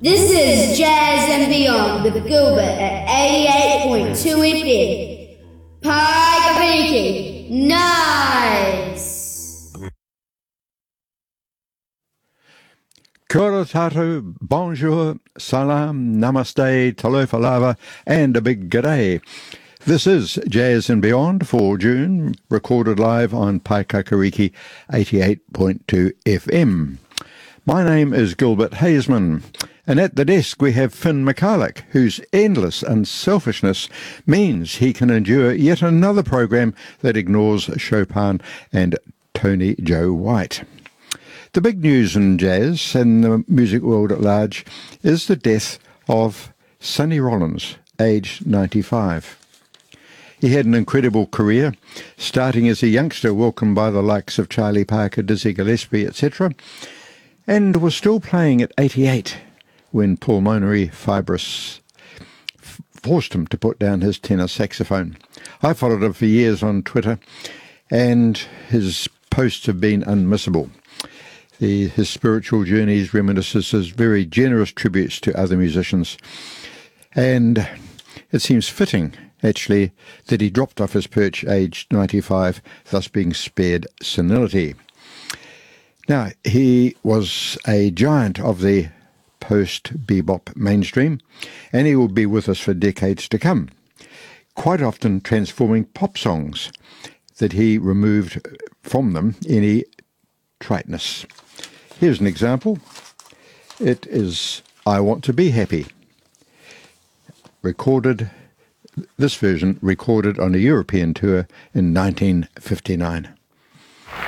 This is Jazz and Beyond with Gilbert at 88.2 FM. Paikaviki. Nice! Kia ora tātou, bonjour, salam, namaste, talofa lava, and a big g'day. This is Jazz and Beyond for June, recorded live on Paikakariki 88.2 FM. My name is Gilbert Hazeman, and at the desk we have Finn McCulloch, whose endless unselfishness means he can endure yet another program that ignores Chopin and Tony Joe White. The big news in jazz and the music world at large is the death of Sonny Rollins, aged 95. He had an incredible career, starting as a youngster welcomed by the likes of Charlie Parker, Dizzy Gillespie, etc., and was still playing at 88 when pulmonary fibrosis forced him to put down his tenor saxophone. I followed him for years on Twitter, and his posts have been unmissable. His spiritual journeys, reminiscences, very generous tributes to other musicians, and it seems fitting, actually, that he dropped off his perch aged 95, thus being spared senility. Now, he was a giant of the post-bebop mainstream, and he will be with us for decades to come, quite often transforming pop songs that he removed from them any triteness. Here's an example. It is I Want to Be Happy, this version recorded on a European tour in 1959.